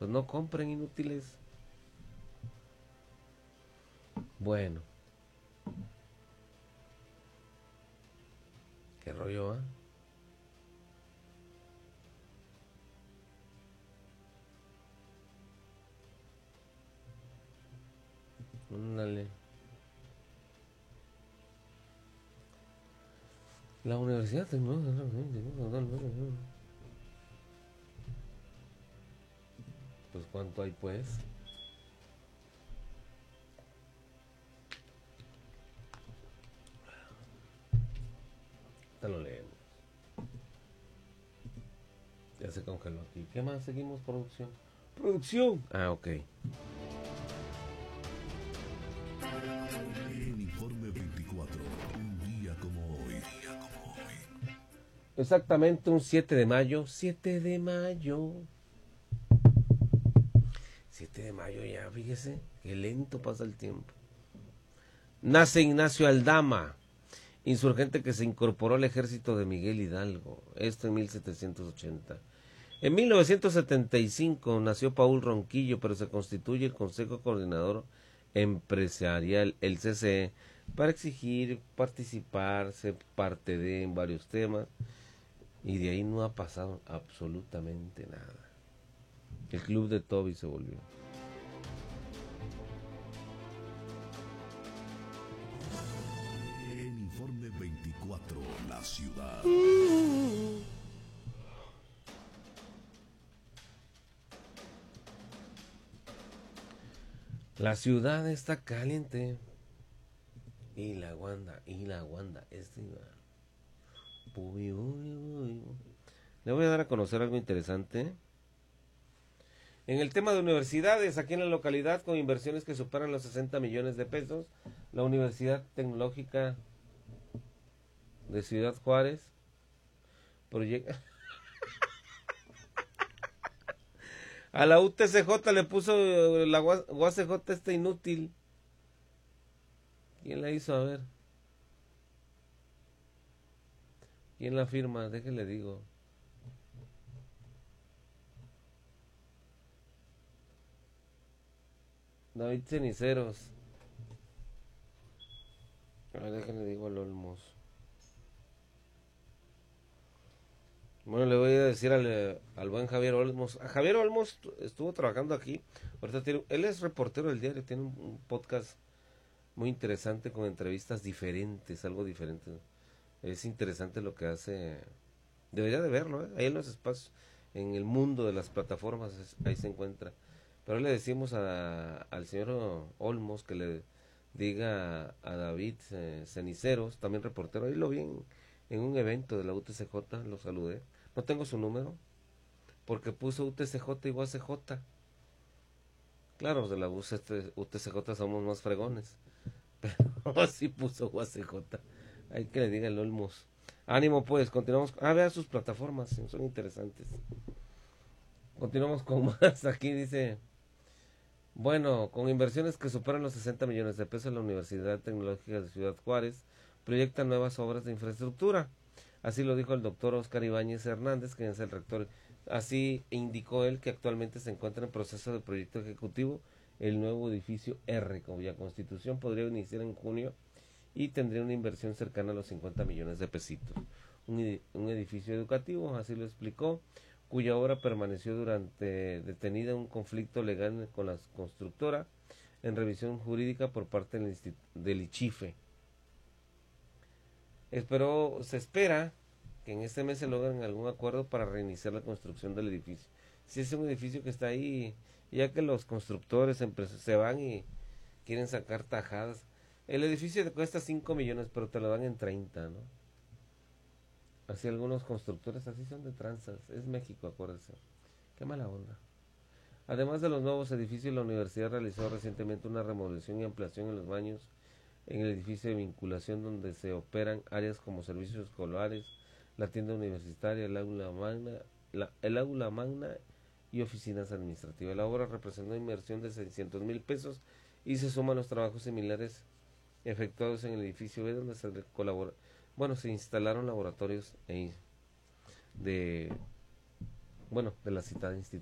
Pues no compren, inútiles. Bueno. ¿Qué rollo, Ándale. La Universidad Tecnológica. Pues ¿cuánto hay pues? Te lo leemos. Ya se congeló aquí. ¿Qué más seguimos, producción? ¡Producción! Ah, ok. El Informe 24, un día como hoy. Exactamente un 7 de mayo. 7 de mayo. 7 de mayo ya, fíjese. Qué lento pasa el tiempo. Nace Ignacio Aldama, insurgente que se incorporó al ejército de Miguel Hidalgo. Esto en 1780. En 1975 nació Paul Ronquillo, pero se constituye el Consejo Coordinador Empresarial, el CCE, para exigir participar, ser parte de en varios temas, y de ahí no ha pasado absolutamente nada. El club de Toby se volvió. El Informe 24, la ciudad. La ciudad está caliente. Y la Wanda. Le voy a dar a conocer algo interesante. En el tema de universidades, aquí en la localidad, con inversiones que superan los 60 millones de pesos, la Universidad Tecnológica de Ciudad Juárez proyecta... A la UTCJ le puso la UACJ este inútil. ¿Quién la hizo? A ver. ¿Quién la firma? Déjale digo. David Ceniceros. A ver, déjale digo al Olmos. Bueno, le voy a decir al buen Javier Olmos. A Javier Olmos estuvo trabajando aquí. Ahorita él es reportero del diario, tiene un podcast muy interesante con entrevistas diferentes, algo diferente. Es interesante lo que hace. Debería de verlo, ahí en los espacios, en el mundo de las plataformas, ahí se encuentra. Pero le decimos al señor Olmos que le diga a David Ceniceros, también reportero, ahí lo vi en un evento de la UTCJ, lo saludé. No tengo su número, porque puso UTCJ y UACJ. Claro, los de la UTCJ somos más fregones, pero así puso UACJ. Hay que le diga el Olmos. Ánimo pues, continuamos. Vea sus plataformas, son interesantes. Continuamos con más. Aquí dice, bueno, con inversiones que superan los 60 millones de pesos, la Universidad Tecnológica de Ciudad Juárez proyecta nuevas obras de infraestructura. Así lo dijo el doctor Oscar Ibáñez Hernández, quien es el rector. Así indicó él que actualmente se encuentra en proceso de proyecto ejecutivo el nuevo edificio R, cuya constitución podría iniciar en junio y tendría una inversión cercana a los 50 millones de pesitos. Un edificio educativo, así lo explicó, cuya obra permaneció detenida en un conflicto legal con la constructora en revisión jurídica por parte del ICHIFE. Se espera que en este mes se logren algún acuerdo para reiniciar la construcción del edificio. Si es un edificio que está ahí, ya que los constructores se van y quieren sacar tajadas. El edificio te cuesta 5 millones, pero te lo dan en 30, ¿no? Así algunos constructores así son de tranzas. Es México, acuérdense. Qué mala onda. Además de los nuevos edificios, la universidad realizó recientemente una remodelación y ampliación en los baños en el edificio de vinculación donde se operan áreas como servicios escolares, la tienda universitaria, el aula magna y oficinas administrativas. La obra representó una inversión de 600,000 pesos y se suman los trabajos similares efectuados en el edificio B, donde se instalaron laboratorios de la citada